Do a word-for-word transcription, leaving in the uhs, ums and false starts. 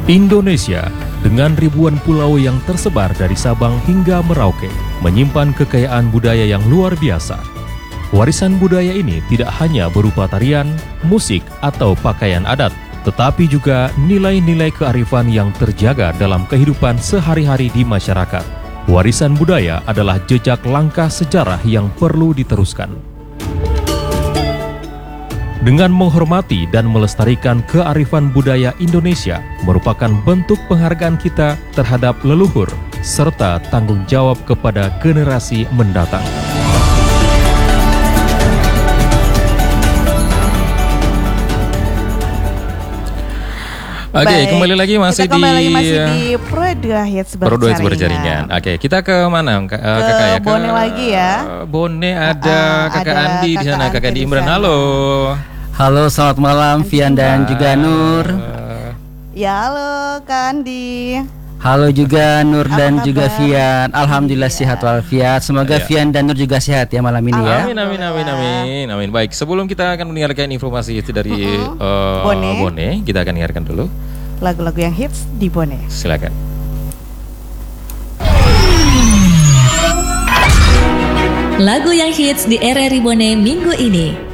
Indonesia, dengan ribuan pulau yang tersebar dari Sabang hingga Merauke, menyimpan kekayaan budaya yang luar biasa. Warisan budaya ini tidak hanya berupa tarian, musik, atau pakaian adat, tetapi juga nilai-nilai kearifan yang terjaga dalam kehidupan sehari-hari di masyarakat. Warisan budaya adalah jejak langkah sejarah yang perlu diteruskan. Dengan menghormati dan melestarikan kearifan budaya Indonesia merupakan bentuk penghargaan kita terhadap leluhur serta tanggung jawab kepada generasi mendatang. Oke, okay, kembali lagi masih kita kembali di lagi masih di Pro dua Hits Berjaringan. Berjaringan. Oke, okay, kita ke mana? Ke, uh, ke kakak ya? Bone ke, lagi ya. Bone ada uh, kakak ada Andi di sana, kakak Andi Imran. Halo. Halo, selamat malam Fian dan juga Nur. Ya, halo Kak Andi. Halo juga Nur dan Apa juga kabar? Fian. Alhamdulillah Iya. sehat walafiat. Semoga Iya. Fian dan Nur juga sehat ya malam ini ya. Amin, amin, amin, amin, amin. Baik, sebelum kita akan mendengarkan informasi itu dari Uh-uh. uh, Bone. Bone, kita akan dengarkan dulu. Lagu-lagu yang hits di Bone. Silakan. Lagu yang hits di R R I Bone minggu ini.